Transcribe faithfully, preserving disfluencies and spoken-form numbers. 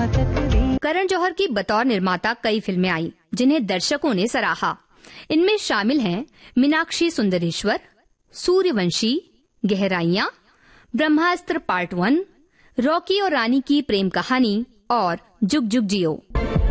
करण जौहर की बतौर निर्माता कई फिल्में आई जिन्हें दर्शकों ने सराहा। इनमें शामिल हैं मीनाक्षी सुंदरेश्वर, सूर्यवंशी, गहराइयां, ब्रह्मास्त्र पार्ट वन, रॉकी और रानी की प्रेम कहानी और जुग जुग जियो।